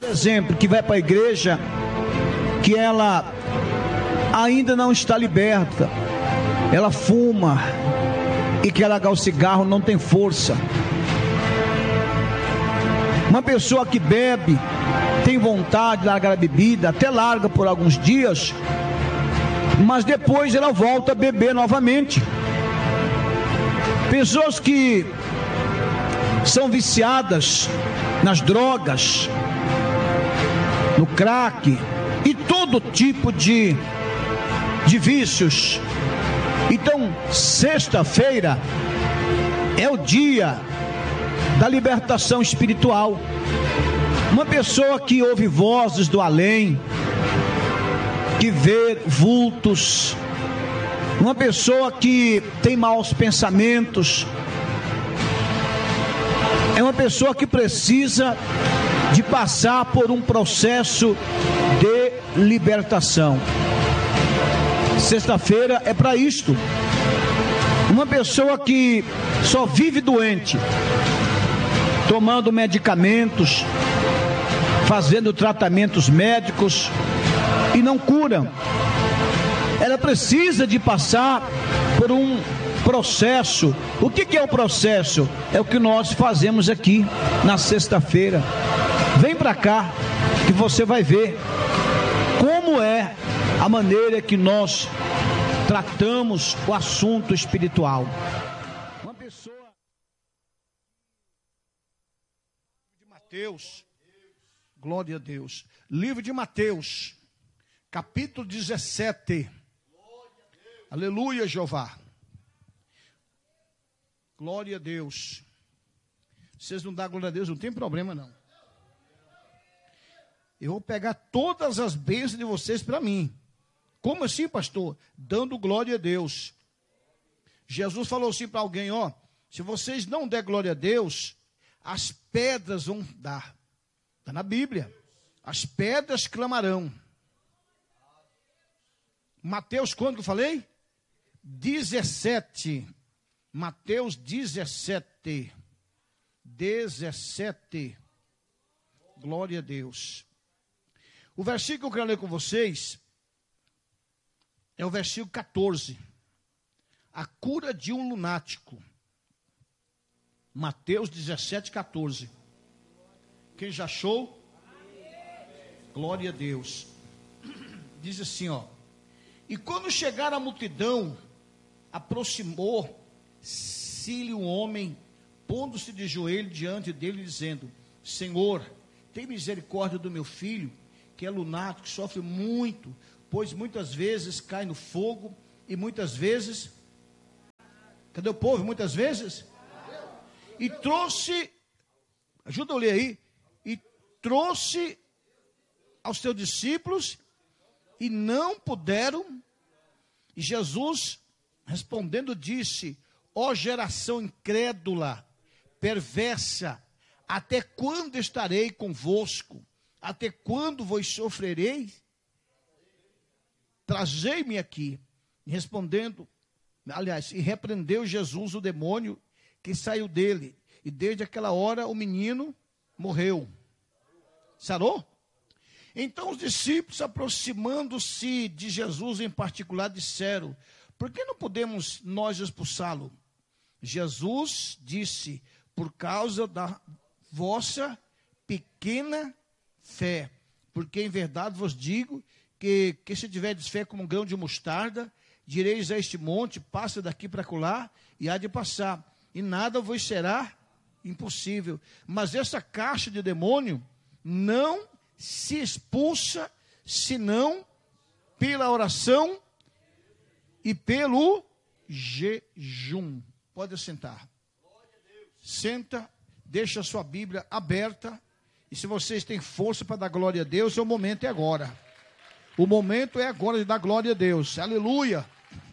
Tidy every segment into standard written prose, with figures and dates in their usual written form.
Por exemplo, que vai para a igreja, que ela ainda não está liberta, ela fuma e quer largar o cigarro, não tem força. Uma pessoa que bebe, tem vontade de largar a bebida, até larga por alguns dias, mas depois ela volta a beber novamente. Pessoas que são viciadas nas drogas, no crack e todo tipo de vícios. Então, sexta-feira é o dia da libertação espiritual. Uma pessoa que ouve vozes do além, que vê vultos, uma pessoa que tem maus pensamentos, é uma pessoa que precisa de passar por um processo de libertação. Sexta-feira é para isto. Uma pessoa que só vive doente, tomando medicamentos, fazendo tratamentos médicos e não cura. Ela precisa de passar por um processo. O que é o processo? É o que nós fazemos aqui na sexta-feira. Vem para cá que você vai ver como é a maneira que nós tratamos o assunto espiritual. Uma pessoa de Mateus, glória a Deus. Livro de Mateus, capítulo 17. Aleluia, Jeová. Glória a Deus. Vocês não dão glória a Deus, não tem problema não. Eu vou pegar todas as bênçãos de vocês para mim. Como assim, pastor? Dando glória a Deus. Jesus falou assim para alguém, ó, se vocês não der glória a Deus, as pedras vão dar. Está na Bíblia. As pedras clamarão. Mateus, quando que eu falei? 17. Mateus 17. 17. Glória a Deus. O versículo que eu quero ler com vocês é o versículo 14. A cura de um lunático. Mateus 17, 14. Quem já achou? Glória a Deus. Diz assim, ó. E quando chegar a multidão, aproximou-se-lhe um homem, pondo-se de joelho diante dele, dizendo: Senhor, tem misericórdia do meu filho, que é lunático, sofre muito, pois muitas vezes cai no fogo e muitas vezes... Cadê o povo? Muitas vezes? E trouxe... Ajuda eu a ler aí. E trouxe aos teus discípulos e não puderam. E Jesus, respondendo, disse: ó geração incrédula, perversa, até quando estarei convosco? Até quando vos sofrerei? Trazei-me aqui. E respondendo, aliás, e repreendeu Jesus o demônio que saiu dele. E desde aquela hora o menino morreu. Sarou? Então os discípulos, aproximando-se de Jesus em particular, disseram: por que não podemos nós expulsá-lo? Jesus disse: por causa da vossa pequena fé. Porque em verdade vos digo que se tiverdes fé como um grão de mostarda, direis a este monte: passa daqui para acolá, e há de passar, e nada vos será impossível. Mas essa caixa de demônio não se expulsa senão pela oração e pelo jejum. Pode sentar. Senta, deixa a sua Bíblia aberta. E se vocês têm força para dar glória a Deus, o momento é agora. O momento é agora de dar glória a Deus. Aleluia.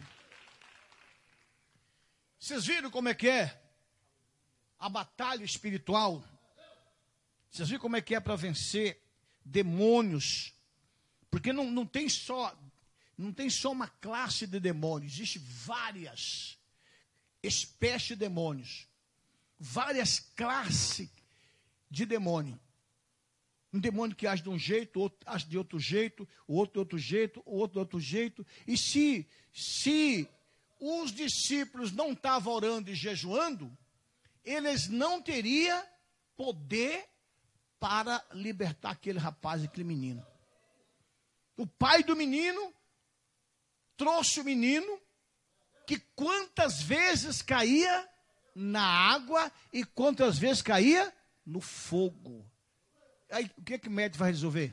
Vocês viram como é que é a batalha espiritual? Vocês viram como é que é para vencer demônios? Porque não tem só uma classe de demônios. Existem várias espécies de demônios. Várias classes de demônio. Um demônio que age de um jeito, o outro age de outro jeito, o outro de outro jeito, o outro de outro jeito. E se os discípulos não estavam orando e jejuando, eles não teriam poder para libertar aquele rapaz e aquele menino. O pai do menino trouxe o menino, que quantas vezes caía na água e quantas vezes caía no fogo. Aí, o que o médico vai resolver?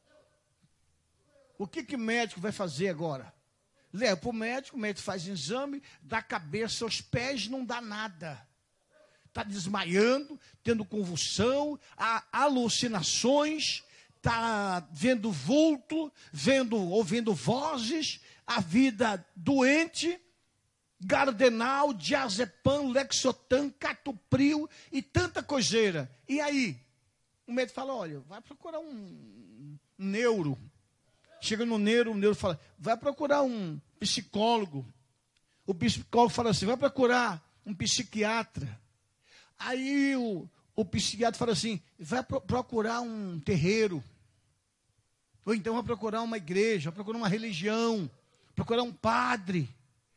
O que o médico vai fazer agora? Leva para o médico faz exame, da cabeça aos pés, não dá nada. Está desmaiando, tendo convulsão, alucinações, está vendo vulto, ouvindo vozes, a vida doente, Gardenal, diazepam, lexotan, catupril e tanta coiseira. E aí? O médico fala, olha, vai procurar um neuro. Chega no neuro, o neuro fala, vai procurar um psicólogo. O psicólogo fala assim, vai procurar um psiquiatra. Aí o psiquiatra fala assim, vai procurar um terreiro. Ou então vai procurar uma igreja, vai procurar uma religião, procurar um padre.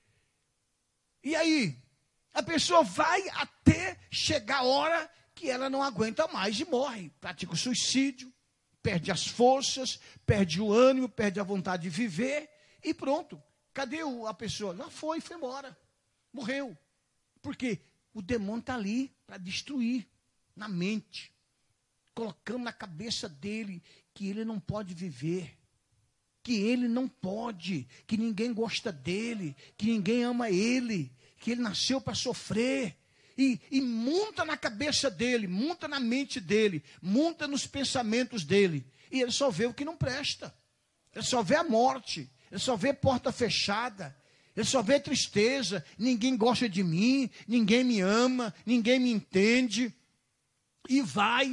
E aí? A pessoa vai até chegar a hora que ela não aguenta mais e morre. Pratica o suicídio, perde as forças, perde o ânimo, perde a vontade de viver e pronto. Cadê a pessoa? Já foi embora. Morreu. Por quê? O demônio está ali para destruir na mente. Colocando na cabeça dele que ele não pode viver. Que ele não pode. Que ninguém gosta dele. Que ninguém ama ele. Que ele nasceu para sofrer. E monta na cabeça dele, monta na mente dele, monta nos pensamentos dele. E ele só vê o que não presta. Ele só vê a morte. Ele só vê porta fechada. Ele só vê tristeza. Ninguém gosta de mim. Ninguém me ama. Ninguém me entende. E vai.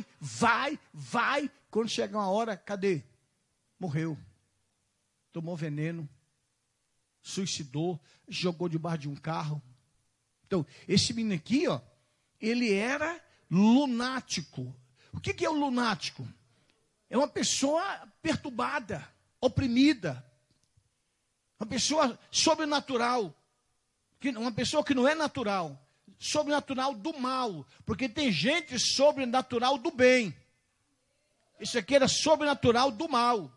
Quando chega uma hora, cadê? Morreu. Tomou veneno. Suicidou. Jogou debaixo de um carro. Então, esse menino aqui, ó, ele era lunático. O que é o lunático? É uma pessoa perturbada, oprimida. Uma pessoa sobrenatural. Uma pessoa que não é natural. Sobrenatural do mal. Porque tem gente sobrenatural do bem. Esse aqui era sobrenatural do mal.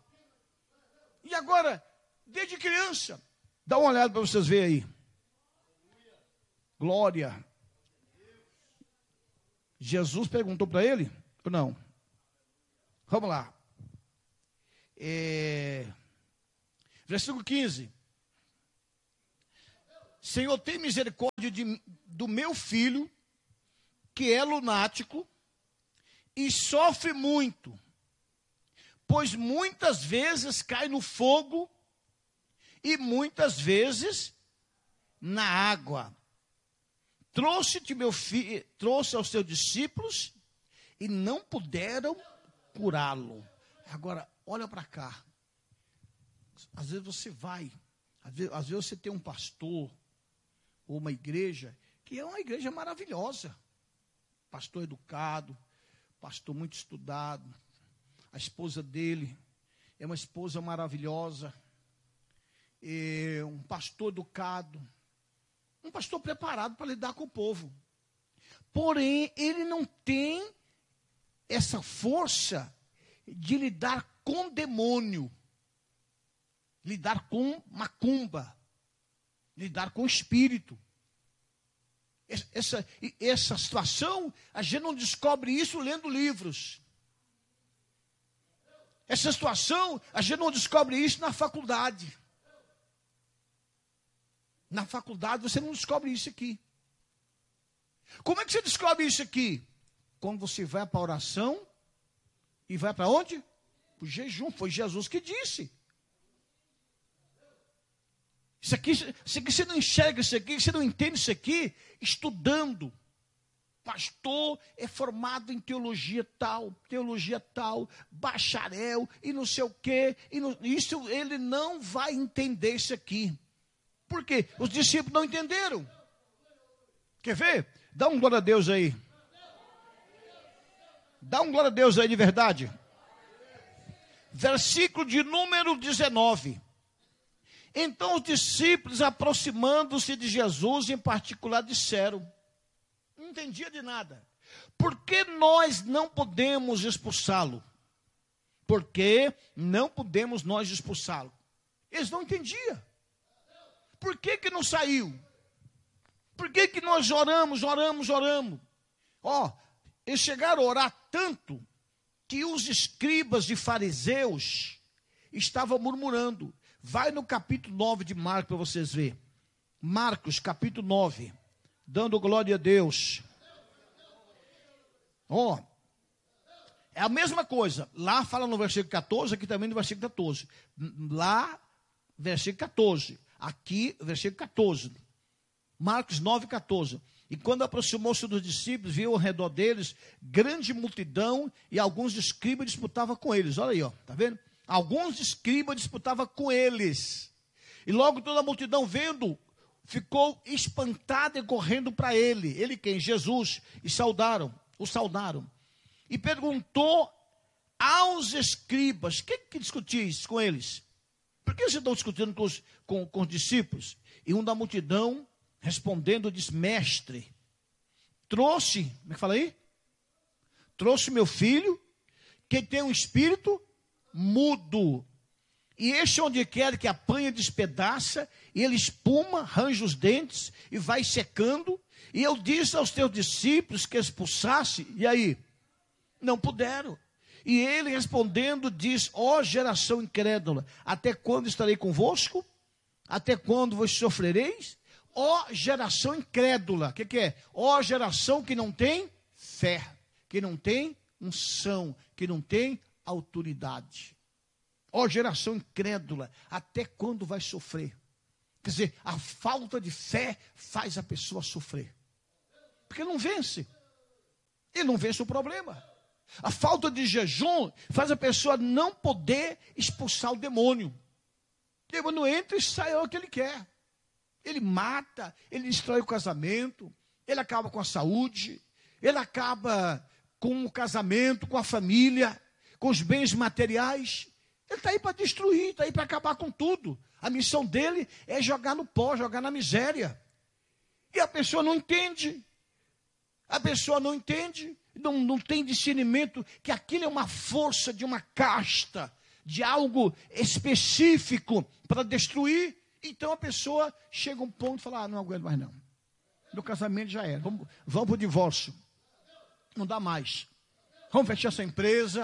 E agora, desde criança, dá uma olhada para vocês verem aí. Glória. Jesus perguntou para ele? Ou não? Vamos lá. Versículo 15. Senhor, tem misericórdia do meu filho, que é lunático, e sofre muito, pois muitas vezes cai no fogo, e muitas vezes na água. Trouxe aos seus discípulos e não puderam curá-lo. Agora, olha para cá. Às vezes você vai, às vezes você tem um pastor ou uma igreja, que é uma igreja maravilhosa. Pastor educado, pastor muito estudado. A esposa dele é uma esposa maravilhosa. Um pastor educado. Um pastor preparado para lidar com o povo. Porém, ele não tem essa força de lidar com demônio. Lidar com macumba. Lidar com espírito. Essa situação, a gente não descobre isso lendo livros. Essa situação, a gente não descobre isso na faculdade. Na faculdade você não descobre isso aqui. Como é que você descobre isso aqui? Quando você vai para a oração e vai para onde? Para o jejum. Foi Jesus que disse. Isso aqui você não enxerga isso aqui, você não entende isso aqui estudando. Pastor é formado em teologia tal, bacharel e não sei o quê. Isso ele não vai entender isso aqui. Por quê? Os discípulos não entenderam. Quer ver? Dá um glória a Deus aí. Dá um glória a Deus aí de verdade. versículo de número 19. Então os discípulos, aproximando-se de Jesus, em particular, disseram, não entendia de nada, por que nós não podemos expulsá-lo? Por que não podemos nós expulsá-lo? Eles não entendiam. Por que não saiu? Por que nós oramos? Eles chegaram a orar tanto que os escribas e fariseus estavam murmurando. Vai no capítulo 9 de Marcos para vocês verem. Marcos, capítulo 9. Dando glória a Deus. É a mesma coisa. Lá fala no versículo 14, aqui também no versículo 14. Lá, versículo 14. Aqui, versículo 14. Marcos 9, 14. E quando aproximou-se dos discípulos, viu ao redor deles grande multidão e alguns escribas disputavam com eles. Olha aí, tá vendo? Alguns escribas disputavam com eles. E logo toda a multidão vendo, ficou espantada e correndo para ele. Ele quem? Jesus. E o saudaram. E perguntou aos escribas, o que discutis com eles? Por que vocês estão discutindo com os discípulos? E um da multidão, respondendo, diz, mestre, trouxe, como é que fala aí? Trouxe meu filho, que tem um espírito mudo. E este onde quer que apanha, despedaça, e ele espuma, arranja os dentes, e vai secando. E eu disse aos teus discípulos que expulsasse, e aí? Não puderam. E ele respondendo diz, ó geração incrédula, até quando estarei convosco? Até quando vos sofrereis? Ó geração incrédula, o que é? Ó geração que não tem fé, que não tem unção, que não tem autoridade. Ó geração incrédula, até quando vai sofrer? Quer dizer, a falta de fé faz a pessoa sofrer. Porque não vence. Ele não vence o problema. A falta de jejum faz a pessoa não poder expulsar o demônio. O demônio entra e sai o que ele quer. Ele mata, ele destrói o casamento, ele acaba com a saúde, ele acaba com o casamento, com a família, com os bens materiais. Ele está aí para destruir, está aí para acabar com tudo. A missão dele é jogar no pó, jogar na miséria. E a pessoa não entende. A pessoa não entende. Não tem discernimento que aquilo é uma força de uma casta, de algo específico para destruir. Então a pessoa chega a um ponto e fala, não aguento mais não. Meu casamento já era, vamos para o divórcio. Não dá mais. Vamos fechar essa empresa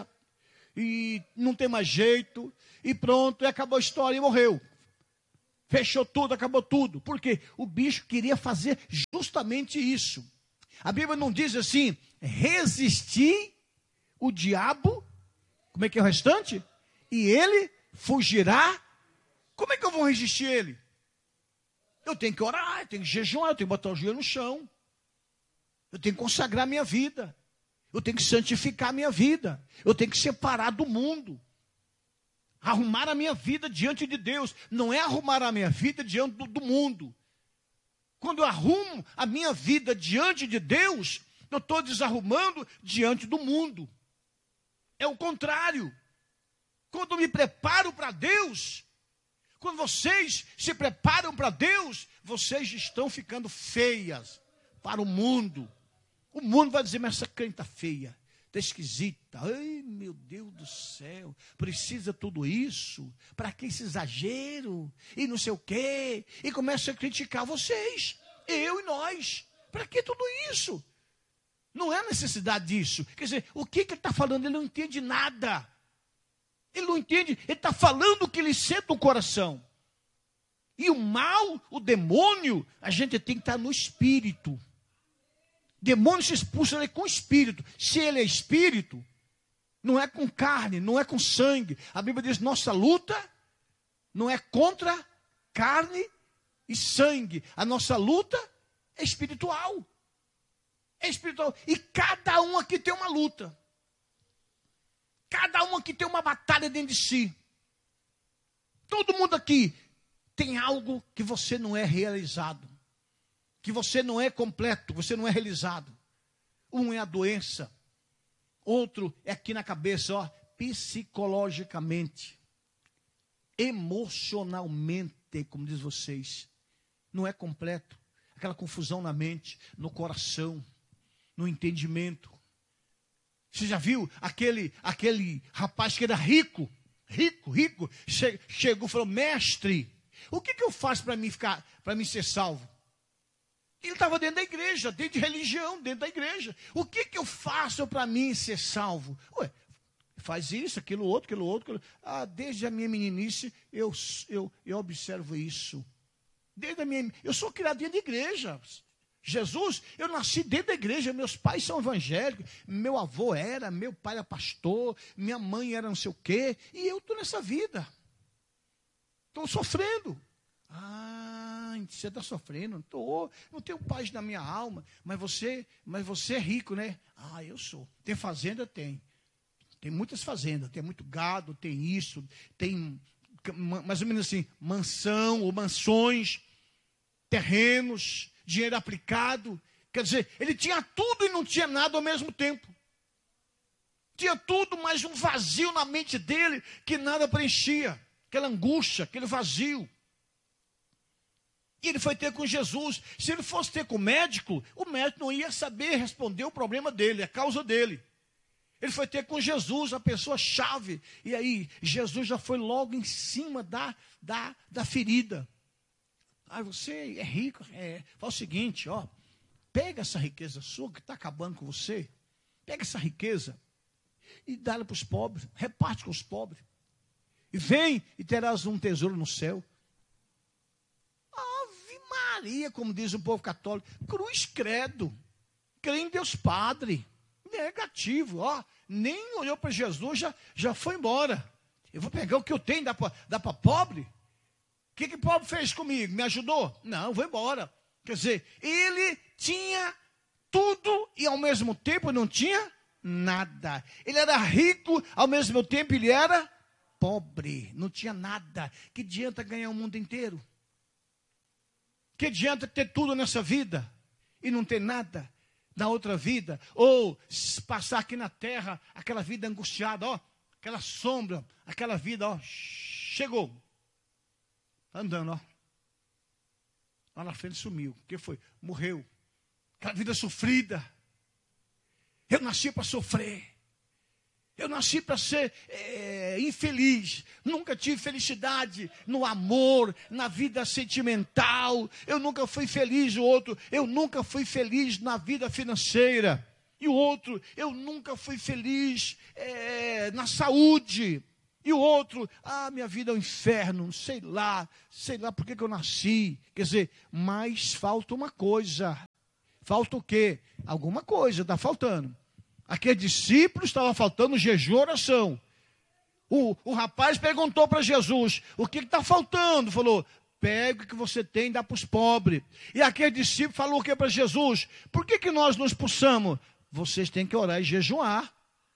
e não tem mais jeito. E pronto, e acabou a história e morreu. Fechou tudo, acabou tudo. Porque o bicho queria fazer justamente isso. A Bíblia não diz assim, resistir o diabo, como é que é o restante? E ele fugirá. Como é que eu vou resistir ele? Eu tenho que orar, eu tenho que jejuar, eu tenho que botar o joelho no chão. Eu tenho que consagrar minha vida. Eu tenho que santificar minha vida. Eu tenho que separar do mundo. Arrumar a minha vida diante de Deus. Não é arrumar a minha vida diante do mundo. Quando eu arrumo a minha vida diante de Deus, eu estou desarrumando diante do mundo. É o contrário. Quando eu me preparo para Deus, quando vocês se preparam para Deus, vocês estão ficando feias para o mundo. O mundo vai dizer, mas essa crente está feia, está esquisita. Ai, meu Deus do céu, precisa tudo isso? Para que esse exagero? E não sei o quê? E começa a criticar vocês, eu e nós. Para que tudo isso? Não é necessidade disso. Quer dizer, o que ele está falando? Ele não entende nada. Ele não entende, ele está falando o que lhe senta no coração. E o mal, o demônio, a gente tem que estar no espírito. Demônio se expulsa com o espírito. Se ele é espírito, não é com carne, não é com sangue. A Bíblia diz, nossa luta não é contra carne e sangue. A nossa luta é espiritual. É espiritual. E cada um aqui tem uma luta. Cada um aqui tem uma batalha dentro de si. Todo mundo aqui tem algo que você não é realizado. Que você não é completo, você não é realizado. Um é a doença. Outro é aqui na cabeça, psicologicamente, emocionalmente, como diz vocês, não é completo. Aquela confusão na mente, no coração, no entendimento. Você já viu aquele rapaz que era rico, chegou e falou: mestre, o que eu faço para mim ser salvo? Ele estava dentro da igreja, dentro de religião, dentro da igreja. O que eu faço para mim ser salvo? Ué, faz isso, aquilo outro. Ah, desde a minha meninice eu observo isso. Eu sou criado dentro da igreja. Jesus, eu nasci dentro da igreja, meus pais são evangélicos, meu avô era, meu pai era pastor, minha mãe era não sei o quê, e eu estou nessa vida. Estou sofrendo. Ah, você está sofrendo? Estou, não tenho paz na minha alma, mas você é rico, né? Ah, eu sou. Tem fazenda? Tem. Tem muitas fazendas, tem muito gado, tem isso, tem mais ou menos assim, mansão ou mansões, terrenos, dinheiro aplicado. Quer dizer, ele tinha tudo e não tinha nada ao mesmo tempo. Tinha tudo, mas um vazio na mente dele que nada preenchia. Aquela angústia, aquele vazio. E ele foi ter com Jesus. Se ele fosse ter com o médico não ia saber responder o problema dele, a causa dele. Ele foi ter com Jesus, a pessoa-chave. E aí, Jesus já foi logo em cima da ferida. Ah, você é rico? Fala o seguinte, ó. Pega essa riqueza sua que está acabando com você. Pega essa riqueza e dá-la para os pobres. Reparte com os pobres. E vem e terás um tesouro no céu. Ave Maria, como diz o povo católico. Cruz credo. Crê em Deus Padre. Negativo, ó. Nem olhou para Jesus, já foi embora. Eu vou pegar o que eu tenho e dar para pobre? O que o pobre fez comigo? Me ajudou? Não, vou embora. Quer dizer, ele tinha tudo e ao mesmo tempo não tinha nada. Ele era rico, ao mesmo tempo ele era pobre. Não tinha nada. Que adianta ganhar o mundo inteiro? Que adianta ter tudo nessa vida e não ter nada na outra vida? Ou passar aqui na terra aquela vida angustiada, ó, aquela sombra, aquela vida, ó, chegou. Andando, ó. Lá na frente sumiu. O que foi? Morreu. Aquela vida sofrida. Eu nasci para sofrer. Eu nasci para ser infeliz. Nunca tive felicidade no amor, na vida sentimental. Eu nunca fui feliz. O outro, eu nunca fui feliz na vida financeira. E o outro, eu nunca fui feliz na saúde. E o outro, minha vida é um inferno, sei lá por que eu nasci. Quer dizer, mas falta uma coisa. Falta o quê? Alguma coisa está faltando. Aquele discípulo estava faltando jejum e oração. O rapaz perguntou para Jesus, o que está faltando? Falou, pega o que você tem e dá para os pobres. E aquele discípulo falou o que para Jesus? Por que nós nos expulsamos? Vocês têm que orar e jejuar.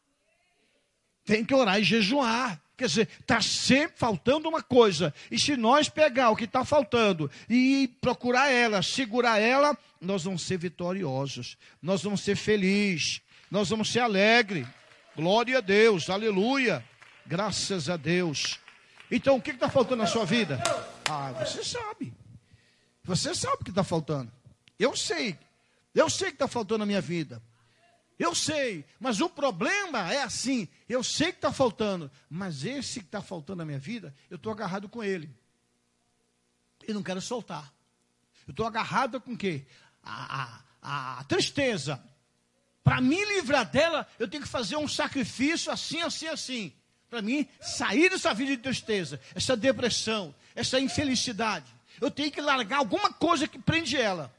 Tem que orar e jejuar. Quer dizer, está sempre faltando uma coisa. E se nós pegar o que está faltando e procurar ela, segurar ela, nós vamos ser vitoriosos. Nós vamos ser felizes. Nós vamos ser alegres. Glória a Deus. Aleluia. Graças a Deus. Então, o que está faltando na sua vida? Você sabe. Você sabe o que está faltando. Eu sei. Eu sei que está faltando na minha vida. Eu sei, mas o problema é assim, eu sei que está faltando, mas esse que está faltando na minha vida, eu estou agarrado com ele. E não quero soltar. Eu estou agarrado com o quê? A tristeza. Para me livrar dela, eu tenho que fazer um sacrifício assim. Para mim, sair dessa vida de tristeza, essa depressão, essa infelicidade. Eu tenho que largar alguma coisa que prende ela.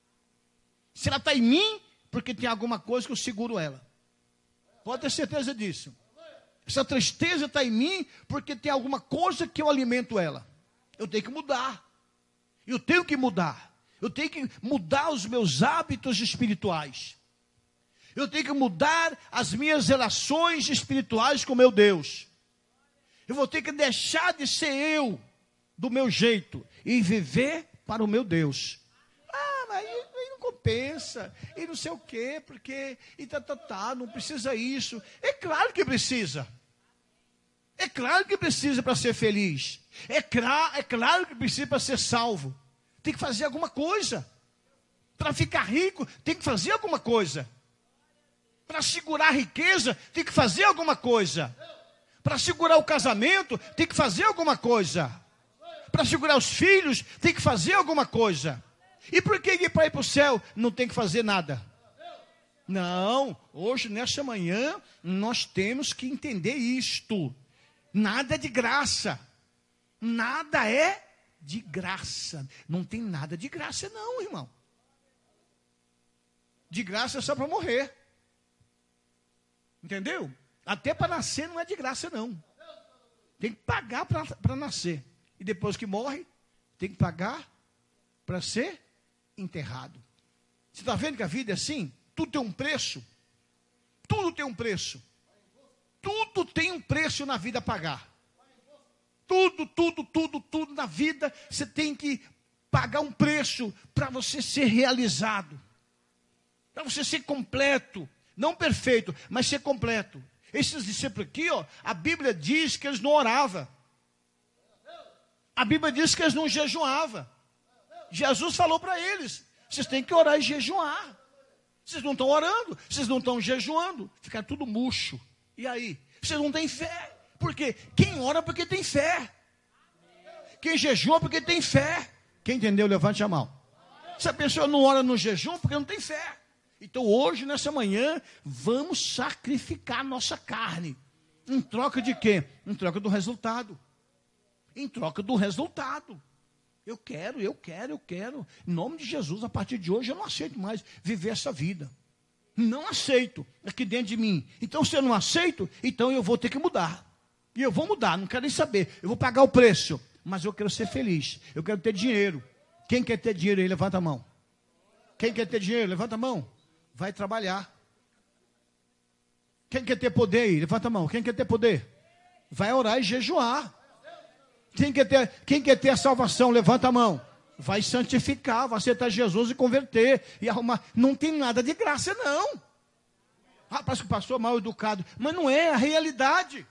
Se ela está em mim, porque tem alguma coisa que eu seguro ela. Pode ter certeza disso. Essa tristeza está em mim porque tem alguma coisa que eu alimento ela. Eu tenho que mudar. Eu tenho que mudar. Eu tenho que mudar os meus hábitos espirituais. Eu tenho que mudar as minhas relações espirituais com meu Deus. Eu vou ter que deixar de ser eu, do meu jeito, e viver para o meu Deus. Mas aí não compensa, e não sei o quê, porque, não precisa isso. É claro que precisa. É claro que precisa para ser feliz. É claro que precisa para ser salvo. Tem que fazer alguma coisa. Para ficar rico, tem que fazer alguma coisa. Para segurar a riqueza, tem que fazer alguma coisa. Para segurar o casamento, tem que fazer alguma coisa. Para segurar os filhos, tem que fazer alguma coisa. E por que para ir para o céu não tem que fazer nada? Não, hoje, nesta manhã, nós temos que entender isto. Nada é de graça. Nada é de graça. Não tem nada de graça não, irmão. De graça é só para morrer. Entendeu? Até para nascer não é de graça não. Tem que pagar para nascer. E depois que morre, tem que pagar para ser enterrado. Você está vendo que a vida é assim? Tudo tem um preço. Tudo tem um preço. Tudo tem um preço na vida a pagar. Tudo na vida você tem que pagar um preço para você ser realizado. Para você ser completo. Não perfeito, mas ser completo. Esses discípulos aqui, ó, a Bíblia diz que eles não oravam. A Bíblia diz que eles não jejuavam. Jesus falou para eles, vocês têm que orar e jejuar. Vocês não estão orando, vocês não estão jejuando. Fica tudo murcho. E aí? Vocês não têm fé. Por quê? Quem ora porque tem fé. Quem jejua porque tem fé. Quem entendeu, levante a mão. Se a pessoa não ora no jejum, porque não tem fé. Então hoje, nessa manhã, vamos sacrificar nossa carne. Em troca de quê? Em troca do resultado. Em troca do resultado. Eu quero. Em nome de Jesus, a partir de hoje, eu não aceito mais viver essa vida. Não aceito aqui dentro de mim. Então, se eu não aceito, então eu vou ter que mudar. E eu vou mudar, não quero nem saber. Eu vou pagar o preço, mas eu quero ser feliz. Eu quero ter dinheiro. Quem quer ter dinheiro aí, levanta a mão. Quem quer ter dinheiro, levanta a mão. Vai trabalhar. Quem quer ter poder aí, levanta a mão. Quem quer ter poder? Vai orar e jejuar. Quem quer ter a salvação, levanta a mão. Vai santificar, vai aceitar Jesus e converter. E arrumar. Não tem nada de graça, não. Parece que o pastor é mal educado. Mas não é a realidade.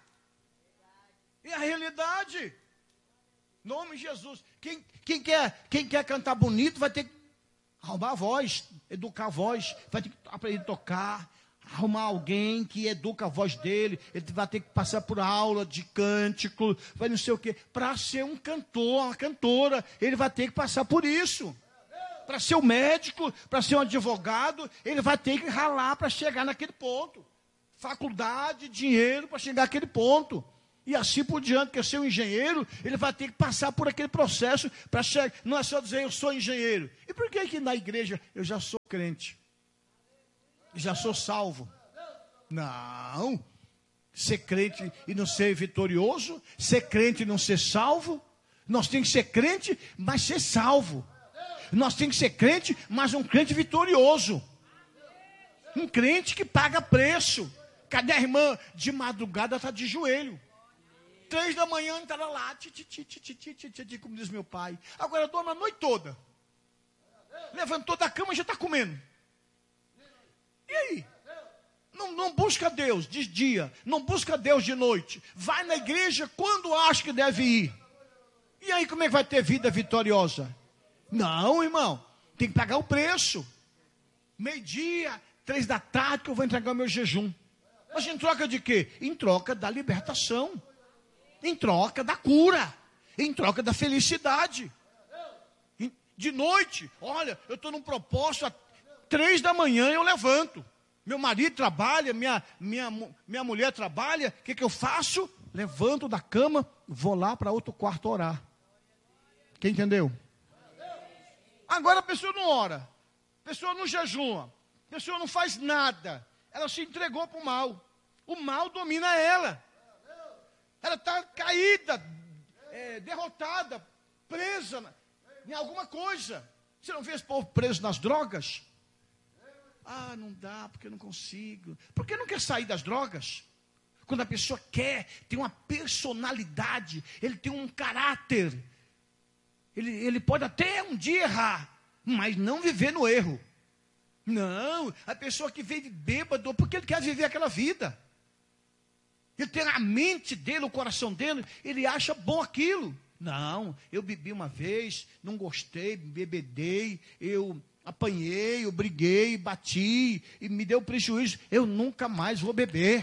É a realidade. Em nome de Jesus. Quem quer cantar bonito vai ter que arrumar a voz, educar a voz. Vai ter que aprender a tocar. Arrumar alguém que educa a voz dele. Ele vai ter que passar por aula de cântico. Vai não sei o quê. Para ser um cantor, uma cantora, ele vai ter que passar por isso. Para ser um médico, para ser um advogado, ele vai ter que ralar para chegar naquele ponto. Faculdade, dinheiro para chegar naquele ponto. E assim por diante, quer ser um engenheiro, ele vai ter que passar por aquele processo para chegar. Não é só dizer eu sou engenheiro. E por que na igreja eu já sou crente? Já sou salvo? Não. Ser crente e não ser vitorioso, ser crente e não ser salvo. Nós temos que ser crente, mas ser salvo. Nós temos que ser crente, mas um crente vitorioso. Um crente que paga preço. Cadê a irmã? De madrugada está de joelho. 3 da manhã estará lá, como diz meu pai. Agora dorme a noite toda. Levantou da cama e já está comendo. E aí? Não busca Deus de dia, não busca Deus de noite. Vai na igreja quando acha que deve ir. E aí como é que vai ter vida vitoriosa? Não, irmão, tem que pagar o preço. 12:00, 3 da tarde que eu vou entregar o meu jejum. Mas em troca de quê? Em troca da libertação. Em troca da cura. Em troca da felicidade. De noite, olha, eu estou num propósito, 3 da manhã eu levanto. Meu marido trabalha, minha mulher trabalha. O que eu faço? Levanto da cama, vou lá para outro quarto orar. Quem entendeu? Agora a pessoa não ora. A pessoa não jejuma. A pessoa não faz nada. Ela se entregou para o mal. O mal domina ela. Ela está caída, derrotada, presa em alguma coisa. Você não vê esse povo preso nas drogas? Ah, não dá, porque eu não consigo. Por que não quer sair das drogas? Quando a pessoa quer, tem uma personalidade, ele tem um caráter. Ele pode até um dia errar, mas não viver no erro. Não, a pessoa que veio de bêbado, porque ele quer viver aquela vida. Ele tem a mente dele, o coração dele, ele acha bom aquilo. Não, eu bebi uma vez, não gostei, bebedei, eu apanhei, eu briguei, bati e me deu prejuízo. Eu nunca mais vou beber.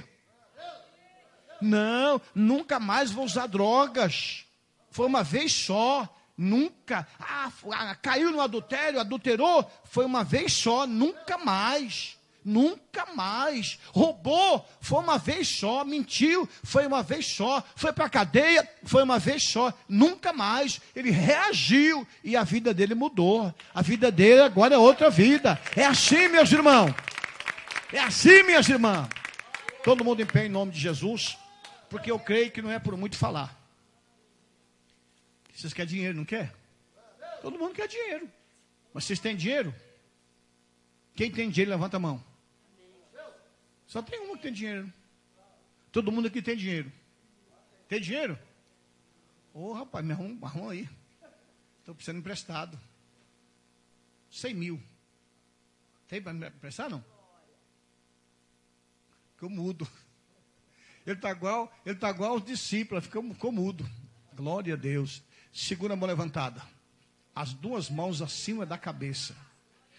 Não, nunca mais vou usar drogas. Foi uma vez só, nunca. Caiu no adultério, adulterou, foi uma vez só, nunca mais. Nunca mais. Roubou, foi uma vez só. Mentiu, foi uma vez só. Foi para a cadeia, foi uma vez só. Nunca mais. Ele reagiu e a vida dele mudou. A vida dele agora é outra vida. É assim, meus irmãos. É assim, minhas irmãs. Todo mundo em pé em nome de Jesus, porque eu creio que não é por muito falar. Vocês querem dinheiro, não quer? Todo mundo quer dinheiro. Mas vocês têm dinheiro? Quem tem dinheiro, levanta a mão. Só tem uma que tem dinheiro. Todo mundo aqui tem dinheiro. Tem dinheiro? Ô, rapaz, me arruma aí. Estou precisando emprestado. 100 mil. Tem para me emprestar, não? Ficou mudo. Ele está igual os discípulos, ficou mudo. Glória a Deus. Segura a mão levantada. As duas mãos acima da cabeça.